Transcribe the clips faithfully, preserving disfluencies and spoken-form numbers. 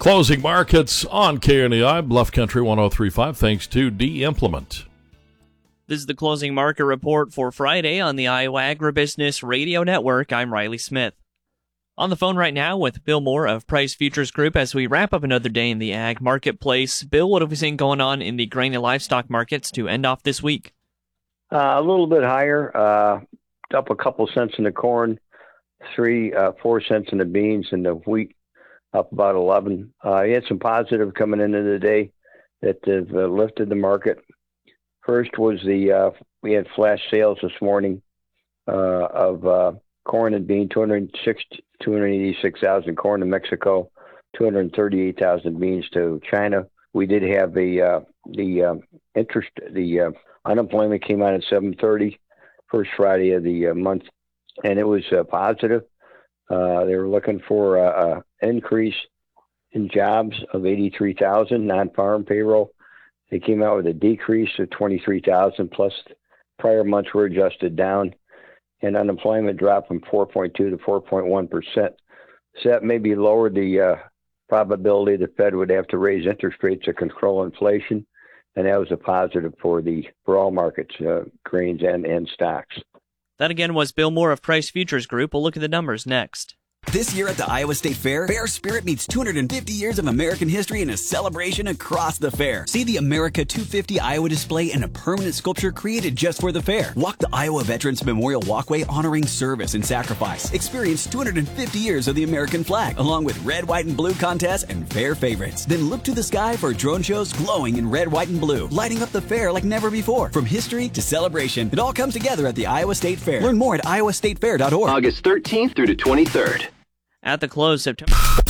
Closing markets on K N E I, Bluff Country one oh three point five, thanks to D-Implement. This is the closing market report for Friday on the Iowa Agribusiness Radio Network. I'm Riley Smith. On the phone right now with Bill Moore of Price Futures Group as we wrap up another day in the ag marketplace. Bill, what have we seen going on in the grain and livestock markets to end off this week? Uh, a little bit higher, uh, up a couple cents in the corn, three, uh, four cents in the beans, and the wheat up about eleven. Uh, you had some positive coming into the day that have uh, lifted the market. First was the, uh, we had flash sales this morning uh, of uh, corn and bean, two hundred eighty-six thousand corn to Mexico, two hundred thirty-eight thousand beans to China. We did have the, uh, the uh, interest, the uh, unemployment came out at seven thirty, first Friday of the uh, month, and it was uh, positive. Uh, they were looking for an increase in jobs of eighty-three thousand, non-farm payroll. They came out with a decrease of twenty-three thousand, plus prior months were adjusted down, and unemployment dropped from four point two to four point one percent. So that maybe lowered the uh, probability the Fed would have to raise interest rates to control inflation, and that was a positive for the for all markets, uh, grains and, and stocks. That again was Bill Moore of Price Futures Group. We'll look at the numbers next. This year at the Iowa State Fair, Fair Spirit meets two hundred fifty years of American history in a celebration across the fair. See the America two fifty Iowa display and a permanent sculpture created just for the fair. Walk the Iowa Veterans Memorial Walkway honoring service and sacrifice. Experience two hundred fifty years of the American flag, along with red, white, and blue contests and fair favorites. Then look to the sky for drone shows glowing in red, white, and blue, lighting up the fair like never before. From history to celebration, it all comes together at the Iowa State Fair. Learn more at iowa state fair dot org. August thirteenth through the twenty-third. At the close, September...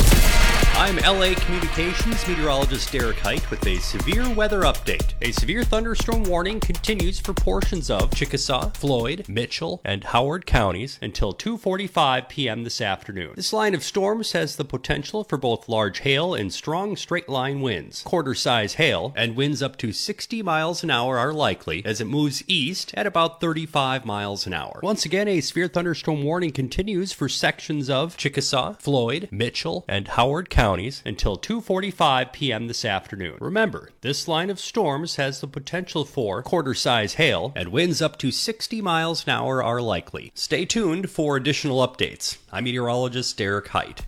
I'm L A Communications meteorologist Derek Height with a severe weather update. A severe thunderstorm warning continues for portions of Chickasaw, Floyd, Mitchell, and Howard counties until two forty-five p.m. this afternoon. This line of storms has the potential for both large hail and strong straight-line winds. Quarter-size hail and winds up to sixty miles an hour are likely as it moves east at about thirty-five miles an hour. Once again, a severe thunderstorm warning continues for sections of Chickasaw, Floyd, Mitchell, and Howard counties until two forty-five p.m. this afternoon. Remember, this line of storms has the potential for quarter-size hail, and winds up to sixty miles an hour are likely. Stay tuned for additional updates. I'm meteorologist Derek Height.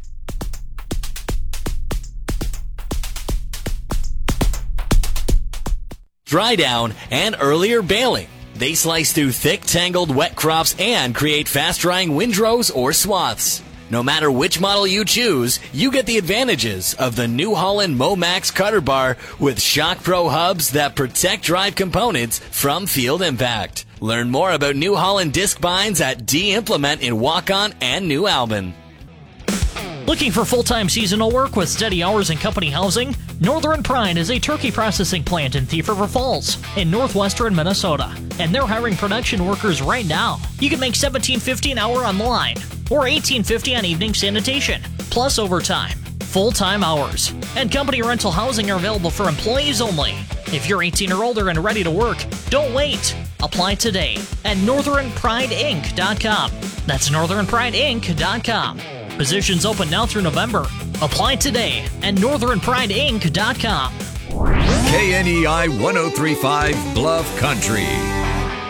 Dry down and earlier baling. They slice through thick, tangled, wet crops and create fast-drying windrows or swaths. No matter which model you choose, you get the advantages of the New Holland Momax cutter bar with Shock Pro hubs that protect drive components from field impact. Learn more about New Holland disc binds at D-Implement in Waukon and New Albin. Looking for full-time seasonal work with steady hours and company housing? Northern Pride is a turkey processing plant in Thief River Falls in northwestern Minnesota, and they're hiring production workers right now. You can make seventeen fifty an hour on the line or eighteen fifty on evening sanitation, plus overtime. Full-time hours and company rental housing are available for employees only. If you're eighteen or older and ready to work, don't wait. Apply today at northern pride inc dot com. That's northern pride inc dot com. Positions open now through November. Apply today at northern pride inc dot com. K N E I one oh three point five Bluff Country.